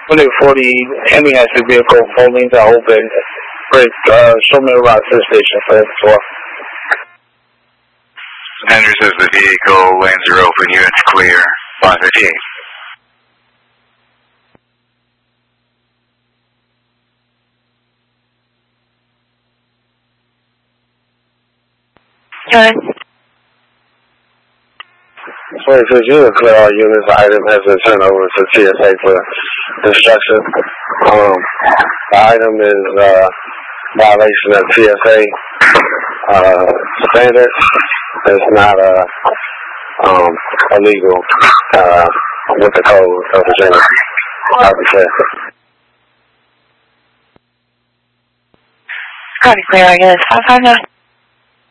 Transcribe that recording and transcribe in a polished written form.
2040 Hemi has the vehicle, full lanes are open. Great, show me around to the station for that as well. Hendry says the vehicle, lanes are open, units clear, 558. Good. 26 units clear all units. The item has been turned over to TSA for instruction. The item is violation of TSA standards. It's not illegal with the code of Virginia. Copy, clear, I guess. 559.